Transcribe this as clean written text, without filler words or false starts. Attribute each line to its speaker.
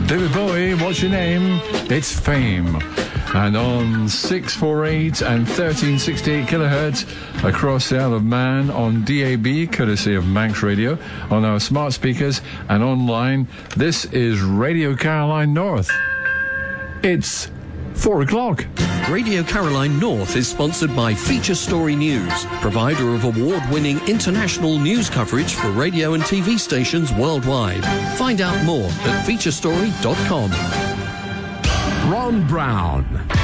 Speaker 1: David Bowie, what's your name? It's Fame. And on 648 and 1368 kilohertz across the Isle of Man on DAB, courtesy of Manx Radio, on our smart speakers and online, this is Radio Caroline North. It's 4 o'clock.
Speaker 2: Radio Caroline North is sponsored by Feature Story News, provider of award-winning international news coverage for radio and TV stations worldwide. Find out more at featurestory.com.
Speaker 3: Ron Brown.